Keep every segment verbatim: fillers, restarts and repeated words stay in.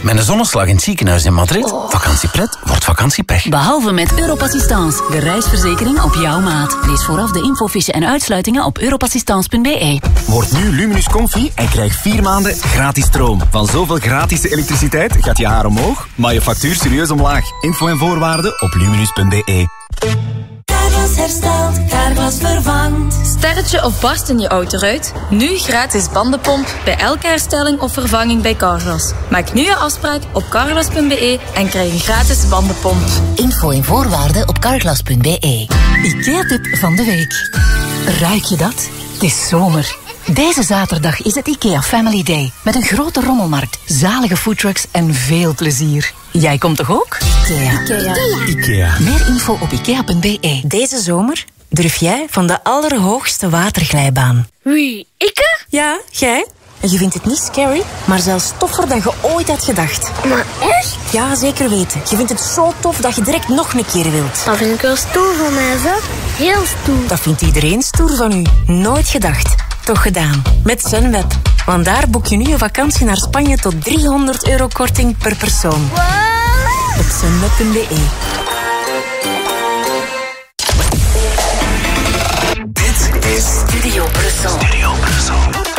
Met een zonneslag in het ziekenhuis in Madrid. Oh. Vakantiepret wordt vakantiepech. Behalve met Europassistance. De reisverzekering op jouw maat. Lees vooraf de infofiche en uitsluitingen op europassistance punt b e. Word nu Luminus Comfy en krijg vier maanden gratis stroom. Van zoveel gratis elektriciteit gaat je haar omhoog, maar je factuur serieus omlaag. Info en voorwaarden op luminus punt b e. Carglass herstelt, Carglass vervangt. Sterretje of barst in je autoruit? Nu gratis bandenpomp bij elke herstelling of vervanging bij Carglass. Maak nu je afspraak op carglass punt b e en krijg een gratis bandenpomp. Info en voorwaarden op carglass punt b e. IKEA-tip van de week. Ruik je dat? Het is zomer. Deze zaterdag is het IKEA Family Day. Met een grote rommelmarkt, zalige foodtrucks en veel plezier. Jij komt toch ook? IKEA. Ikea. IKEA. Meer info op ikea punt b e. Deze zomer durf jij van de allerhoogste waterglijbaan. Wie, ikke? Ja, jij. En je vindt het niet scary, maar zelfs toffer dan je ooit had gedacht. Maar echt? Ja, zeker weten. Je vindt het zo tof dat je direct nog een keer wilt. Dat vind ik wel stoer van mij, zo. Heel stoer. Dat vindt iedereen stoer van u. Nooit gedacht. Toch gedaan. Met Sunweb. Want daar boek je nu een vakantie naar Spanje tot driehonderd euro korting per persoon. Wow. Op sunweb punt b e. Dit is Studio Brussel. Studio Brussel.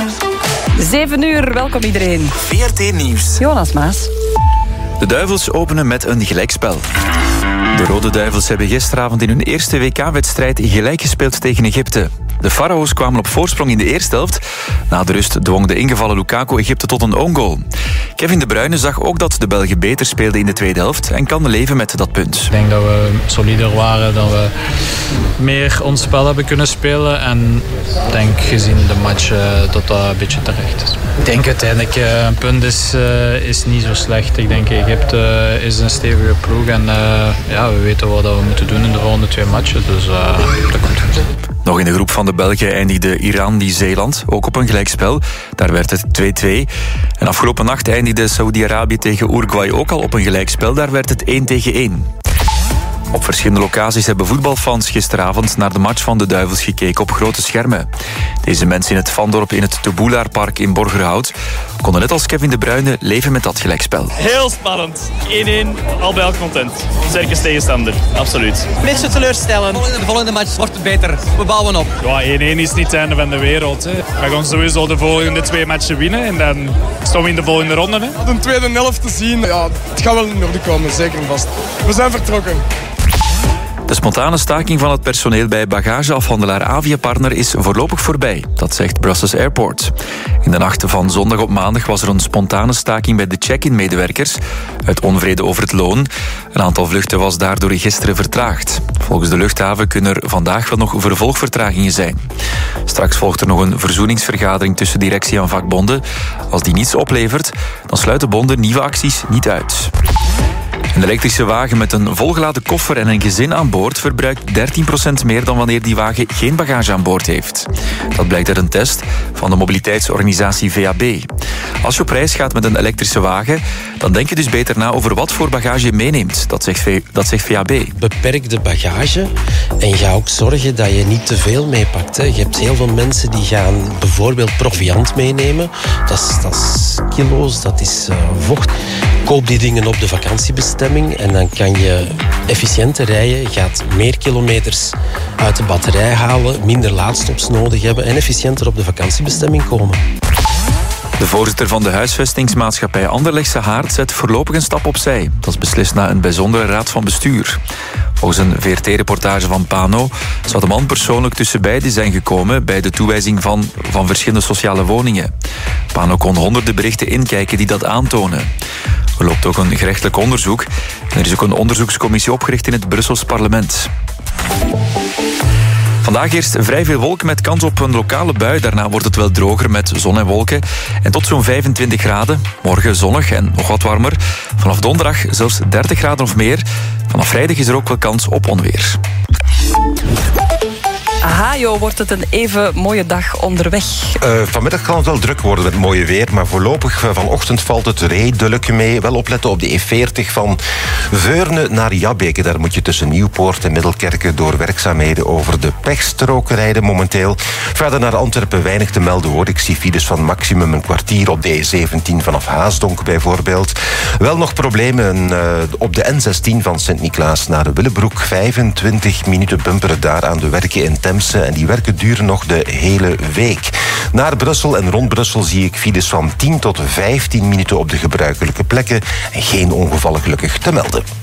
Zeven uur, welkom iedereen. V R T Nieuws. Jonas Maas. De Duivels openen met een gelijkspel. De Rode Duivels hebben gisteravond in hun eerste W K-wedstrijd gelijk gespeeld tegen Egypte. De Farao's kwamen op voorsprong in de eerste helft. Na de rust dwong de ingevallen Lukaku Egypte tot een own goal. Kevin De Bruyne zag ook dat de Belgen beter speelden in de tweede helft en kan leven met dat punt. Ik denk dat we solider waren, dat we meer ons spel hebben kunnen spelen. En ik denk gezien de match uh, dat dat een beetje terecht is. Ik denk uiteindelijk uh, een punt is, uh, is niet zo slecht. Ik denk Egypte uh, is een stevige ploeg en uh, ja, we weten wat we moeten doen in de volgende twee matchen. Dus uh, dat komt goed. Nog in de groep van de Belgen eindigde Iran-Nieuw-Zeeland, ook op een gelijkspel. Daar werd het twee-twee. En afgelopen nacht eindigde Saoedi-Arabië tegen Uruguay ook al op een gelijkspel. Daar werd het één tegen één. Op verschillende locaties hebben voetbalfans gisteravond naar de match van de Duivels gekeken op grote schermen. Deze mensen in het Vandorp in het Teboelaarpark in Borgerhout konden net als Kevin De Bruyne leven met dat gelijkspel. Heel spannend. één-één, al bij al content. Sterke tegenstander, absoluut. Een beetje teleurstellend. In de volgende match wordt het beter. We bouwen op. Ja, één-één is niet het einde van de wereld. Hè. We gaan sowieso de volgende twee matchen winnen en dan staan we in de volgende ronde. Hè. De tweede helft te zien, ja, het gaat wel in orde komen, zeker en vast. We zijn vertrokken. De spontane staking van het personeel bij bagageafhandelaar Aviapartner is voorlopig voorbij. Dat zegt Brussels Airport. In de nacht van zondag op maandag was er een spontane staking bij de check-in-medewerkers uit onvrede over het loon. Een aantal vluchten was daardoor gisteren vertraagd. Volgens de luchthaven kunnen er vandaag wel nog vervolgvertragingen zijn. Straks volgt er nog een verzoeningsvergadering tussen directie en vakbonden. Als die niets oplevert, dan sluiten bonden nieuwe acties niet uit. Een elektrische wagen met een volgeladen koffer en een gezin aan boord verbruikt dertien procent meer dan wanneer die wagen geen bagage aan boord heeft. Dat blijkt uit een test van de mobiliteitsorganisatie V A B. Als je op reis gaat met een elektrische wagen, dan denk je dus beter na over wat voor bagage je meeneemt. Dat zegt, v- dat zegt V A B. Beperk de bagage en ga ook zorgen dat je niet te veel meepakt. Hè. Je hebt heel veel mensen die gaan bijvoorbeeld proviant meenemen. Dat is, dat is kilo's, dat is uh, vocht. Koop die dingen op de vakantiebestemming en dan kan je efficiënter rijden. Je gaat meer kilometers uit de batterij halen, minder laadstops nodig hebben en efficiënter op de vakantiebestemming komen. De voorzitter van de huisvestingsmaatschappij Anderlechtse Haard zet voorlopig een stap opzij. Dat is beslist na een bijzondere raad van bestuur. Volgens een V R T-reportage van Pano zou de man persoonlijk tussen beiden zijn gekomen bij de toewijzing van, van verschillende sociale woningen. Pano kon honderden berichten inkijken die dat aantonen. Er loopt ook een gerechtelijk onderzoek en er is ook een onderzoekscommissie opgericht in het Brussels parlement. Vandaag eerst vrij veel wolken met kans op een lokale bui. Daarna wordt het wel droger met zon en wolken. En tot zo'n vijfentwintig graden. Morgen zonnig en nog wat warmer. Vanaf donderdag zelfs dertig graden of meer. Vanaf vrijdag is er ook wel kans op onweer. Hajo wordt het een even mooie dag onderweg. Uh, vanmiddag kan het wel druk worden met mooie weer, maar voorlopig vanochtend valt het redelijk mee. Wel opletten op de E veertig van Veurne naar Jabbeke. Daar moet je tussen Nieuwpoort en Middelkerke door werkzaamheden over de pechstrook rijden momenteel. Verder naar Antwerpen weinig te melden hoor. Ik zie files van maximum een kwartier op de E zeventien vanaf Haasdonk bijvoorbeeld. Wel nog problemen uh, op de N zestien van Sint-Niklaas naar Willebroek. vijfentwintig minuten bumperen daar aan de werken in Temse. En die werken duren nog de hele week. Naar Brussel en rond Brussel zie ik files van tien tot vijftien minuten op de gebruikelijke plekken. En geen ongevallen gelukkig te melden.